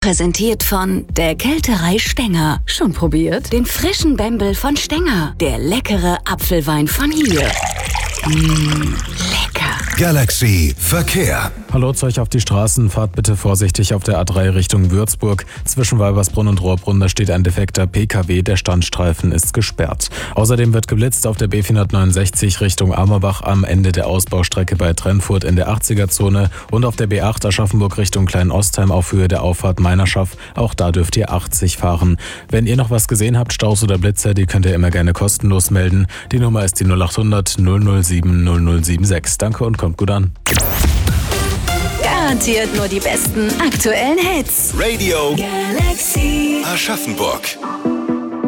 präsentiert von der Kälterei Stenger. Schon probiert? Den frischen Bembel von Stenger. Der leckere Apfelwein von hier. Lecker. Galaxy Verkehr. Hallo, Zeug auf die Straßen. Fahrt bitte vorsichtig auf der A3 Richtung Würzburg. Zwischen Walbersbrunn und Rohrbrunn, da steht ein defekter PKW. Der Standstreifen ist gesperrt. Außerdem wird geblitzt auf der B469 Richtung Amerbach am Ende der Ausbaustrecke bei Trennfurt in der 80er-Zone und auf der B8 Aschaffenburg Richtung Kleinostheim auf Höhe der Auffahrt Meinerschaff. Auch da dürft ihr 80 fahren. Wenn ihr noch was gesehen habt, Staus oder Blitzer, die könnt ihr immer gerne kostenlos melden. Die Nummer ist die 0800 007 0076. Danke und kommt gut an. Garantiert nur die besten aktuellen Hits. Radio Galaxy Aschaffenburg.